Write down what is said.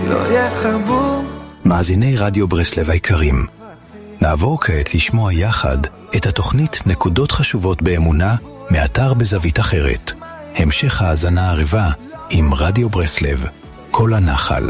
לא יחרבו. מאזיני רדיו ברסלב היקרים, נעבור כעת לשמוע יחד את התוכנית נקודות חשובות באמונה מאתר בזווית אחרת. המשך האזנה ערבה עם רדיו ברסלב, כל הנחל.